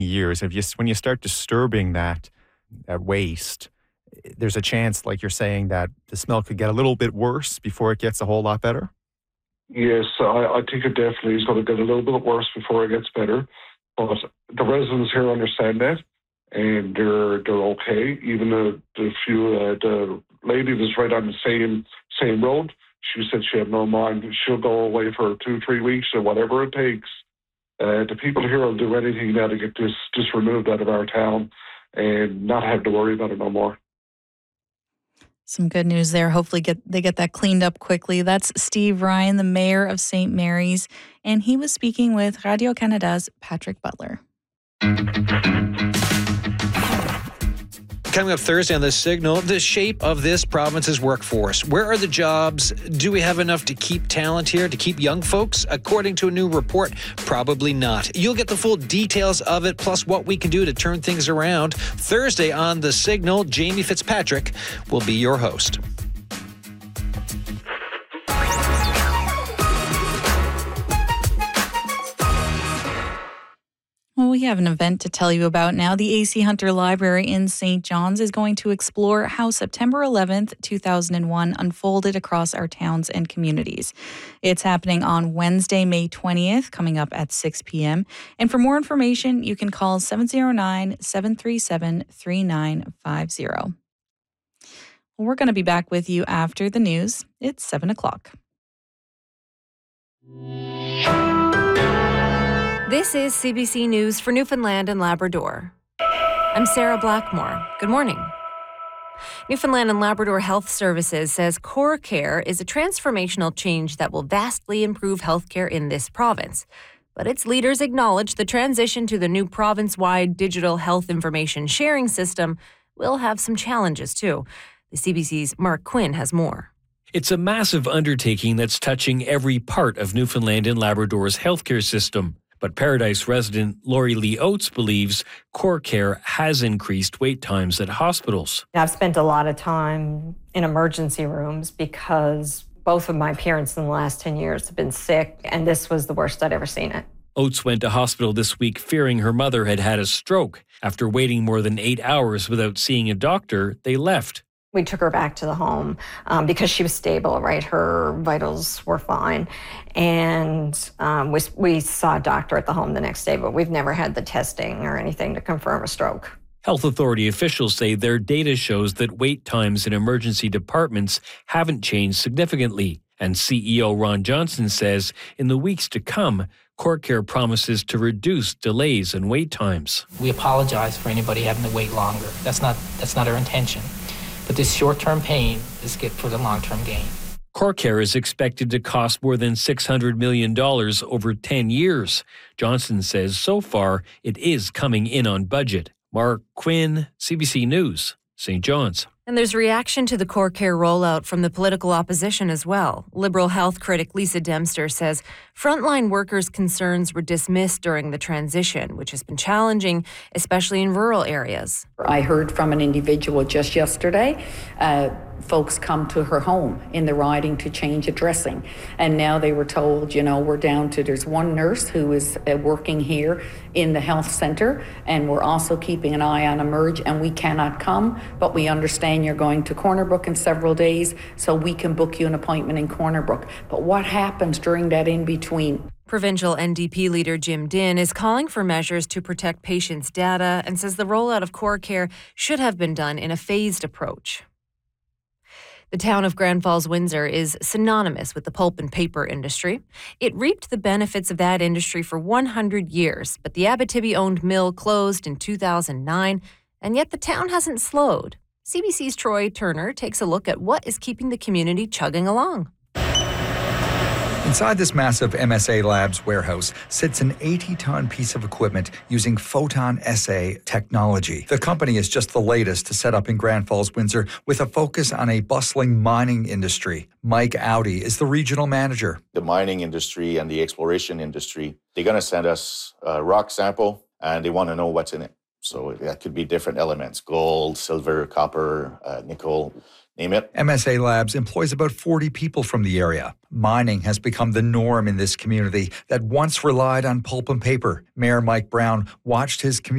years. When you start disturbing that waste, there's a chance, like you're saying, that the smell could get a little bit worse before it gets a whole lot better? Yes, I think it definitely is going to get a little bit worse before it gets better. But the residents here understand that, and they're okay. Even the lady that's right on the same road, she said she had no mind. She'll go away for 2-3 weeks or whatever it takes. The people here will do anything now to get this removed out of our town and not have to worry about it no more. Some good news there. Hopefully they get that cleaned up quickly. That's Steve Ryan, the mayor of St. Mary's, and he was speaking with Radio-Canada's Patrick Butler. Coming up Thursday on The Signal, the shape of this province's workforce. Where are the jobs? Do we have enough to keep talent here, to keep young folks? According to a new report, probably not. You'll get the full details of it, plus what we can do to turn things around. Thursday on The Signal, Jamie Fitzpatrick will be your host. Well, we have an event to tell you about now. The A.C. Hunter Library in St. John's is going to explore how September 11th, 2001 unfolded across our towns and communities. It's happening on Wednesday, May 20th, coming up at 6 p.m. And for more information, you can call 709-737-3950. Well, we're going to be back with you after the news. It's 7 o'clock. This is CBC News for Newfoundland and Labrador. I'm Sarah Blackmore. Good morning. Newfoundland and Labrador Health Services says CoreCare is a transformational change that will vastly improve healthcare in this province. But its leaders acknowledge the transition to the new province-wide digital health information sharing system will have some challenges too. The CBC's Mark Quinn has more. It's a massive undertaking that's touching every part of Newfoundland and Labrador's healthcare system. But Paradise resident Lori Lee Oates believes CoreCare has increased wait times at hospitals. I've spent a lot of time in emergency rooms because both of my parents in the last 10 years have been sick, and this was the worst I'd ever seen it. Oates went to hospital this week fearing her mother had had a stroke. After waiting more than 8 hours without seeing a doctor, they left. We took her back to the home because she was stable, right? Her vitals were fine. And we saw a doctor at the home the next day, but we've never had the testing or anything to confirm a stroke. Health authority officials say their data shows that wait times in emergency departments haven't changed significantly. And CEO Ron Johnson says in the weeks to come, CoreCare promises to reduce delays and wait times. We apologize for anybody having to wait longer. That's not our intention. But this short-term pain is good for the long-term gain. CoreCare is expected to cost more than $600 million over 10 years. Johnson says so far it is coming in on budget. Mark Quinn, CBC News, St. John's. And there's reaction to the CoreCare rollout from the political opposition as well. Liberal health critic Lisa Dempster says frontline workers' concerns were dismissed during the transition, which has been challenging, especially in rural areas. I heard from an individual just yesterday. Folks come to her home in the riding to change a dressing. And now they were told, we're down to, there's one nurse who is working here in the health center, and we're also keeping an eye on Emerge, and we cannot come, but we understand you're going to Corner Brook in several days, so we can book you an appointment in Corner Brook. But what happens during that in-between? Provincial NDP leader Jim Dinn is calling for measures to protect patients' data and says the rollout of CoreCare should have been done in a phased approach. The town of Grand Falls, Windsor is synonymous with the pulp and paper industry. It reaped the benefits of that industry for 100 years, but the Abitibi-owned mill closed in 2009, and yet the town hasn't slowed. CBC's Troy Turner takes a look at what is keeping the community chugging along. Inside this massive MSA Labs warehouse sits an 80-ton piece of equipment using PhotonAssay technology. The company is just the latest to set up in Grand Falls, Windsor, with a focus on a bustling mining industry. Mike Audi is the regional manager. The mining industry and the exploration industry, they're going to send us a rock sample, and they want to know what's in it. So that could be different elements: gold, silver, copper, nickel, name it. MSA Labs employs about 40 people from the area. Mining has become the norm in this community that once relied on pulp and paper. Mayor Mike Brown watched his community